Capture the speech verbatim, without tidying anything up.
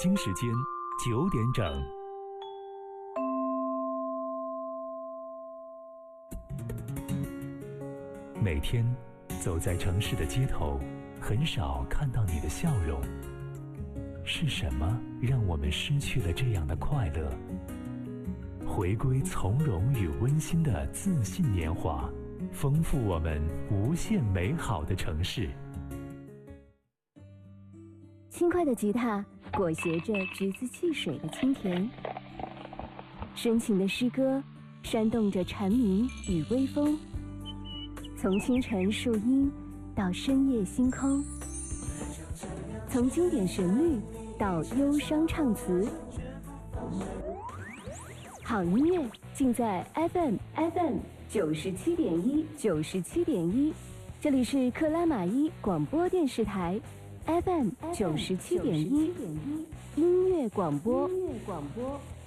京时间九点整。每天走在城市的街头，很少看到你的笑容。是什么让我们失去了这样的快乐？回归从容与温馨的自信年华，丰富我们无限美好的城市。 轻快的吉他裹挟着橘子汽水的清甜，深情的诗歌煽动着蝉鸣与微风，从清晨树荫到深夜星空，从经典旋律到忧伤唱词，好音乐尽在 F M F M 九十七点一九十七点一，这里是克拉玛依广播电视台 F M 九十七点一音乐广播。音乐广播。